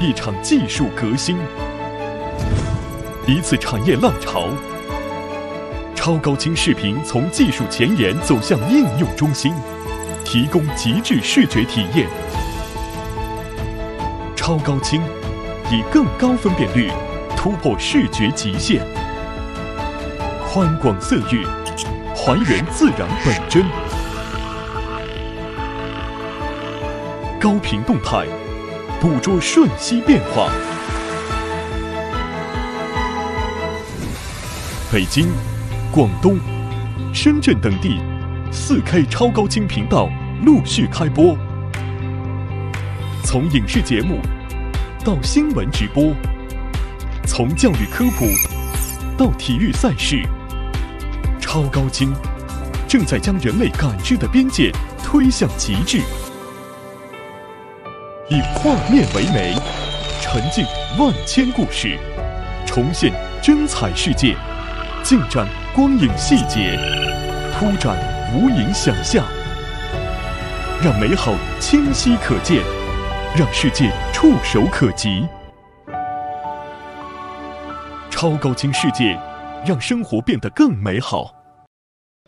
一场技术革新，一次产业浪潮。超高清视频从技术前沿走向应用中心，提供极致视觉体验。超高清以更高分辨率突破视觉极限，宽广色域还原自然本真，高频动态捕捉瞬息变化。北京、广东、深圳等地4K 超高清频道陆续开播，从影视节目到新闻直播，从教育科普到体育赛事，超高清正在将人类感知的边界推向极致。以画面为媒，沉浸万千故事，重现真彩世界，尽展光影细节，铺展无垠想象，让美好清晰可见，让世界触手可及。超高清世界，让生活变得更美好。